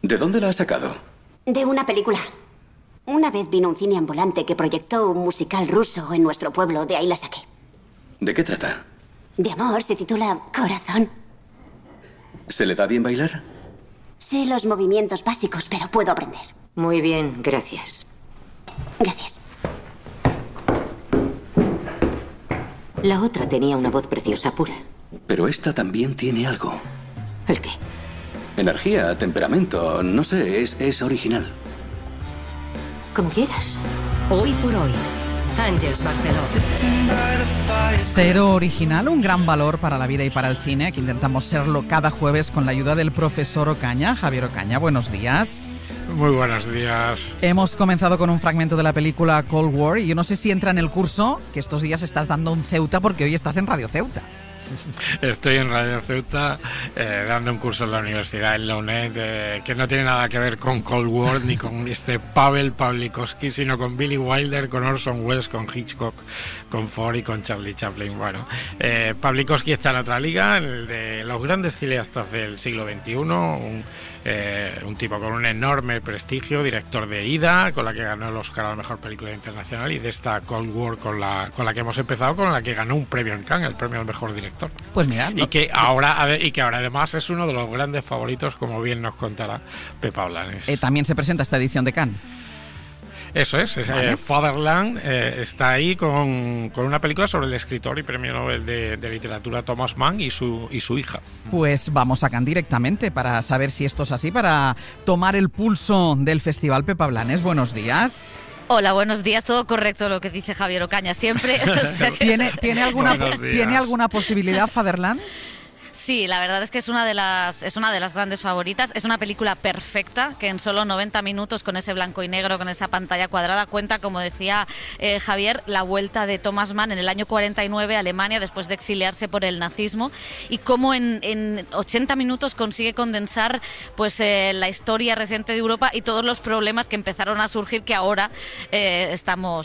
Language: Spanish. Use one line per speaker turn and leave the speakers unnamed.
¿De dónde la has sacado?
De una película. Una vez vino un cine ambulante que proyectó un musical ruso en nuestro pueblo, de ahí la saqué.
¿De qué trata?
De amor, se titula Corazón.
¿Se le da bien bailar?
Sé los movimientos básicos, pero puedo aprender.
Muy bien, gracias.
Gracias.
La otra tenía una voz preciosa, pura.
Pero esta también tiene algo.
¿El qué?
Energía, temperamento, no sé, es original.
Como quieras.
Hoy por hoy, Àngels Barceló.
Cero original, un gran valor para la vida y para el cine, que intentamos serlo cada jueves con la ayuda del profesor Ocaña. Javier Ocaña, buenos días.
Muy buenos días.
Hemos comenzado con un fragmento de la película Cold War y yo no sé si entra en el curso que estos días estás dando en Ceuta, porque hoy estás en Radio Ceuta.
Estoy en Radio Ceuta dando un curso en la universidad, en la UNED, que no tiene nada que ver con Cold War ni con Pavel Pawlikowski, sino con Billy Wilder, con Orson Welles, con Hitchcock, con Ford y con Charlie Chaplin. Bueno, Pawlikowski está en otra liga, el de los grandes cineastas del siglo XXI, un tipo con un enorme prestigio, director de Ida, con la que ganó el Oscar a la mejor película internacional, y de esta Cold War con la que hemos empezado, con la que ganó un premio en Cannes, el premio al mejor director.
Pues mira,
y que ahora además es uno de los grandes favoritos, como bien nos contará Pepa Blanes.
También se presenta esta edición de Cannes.
Eso es,
¿Vale?
Fatherland está ahí con una película sobre el escritor y premio Nobel de literatura Thomas Mann y su hija.
Pues vamos a Cannes directamente para saber si esto es así, para tomar el pulso del festival. Pepa Blanes, buenos días.
Hola, buenos días. Todo correcto lo que dice Javier Ocaña siempre. O sea que...
¿Tiene alguna posibilidad Fatherland?
Sí, la verdad es que es una de las grandes favoritas. Es una película perfecta que en solo 90 minutos, con ese blanco y negro, con esa pantalla cuadrada, cuenta, como decía Javier, la vuelta de Thomas Mann en el año 49 a Alemania después de exiliarse por el nazismo, y cómo en 80 minutos consigue condensar pues la historia reciente de Europa y todos los problemas que empezaron a surgir, que ahora estamos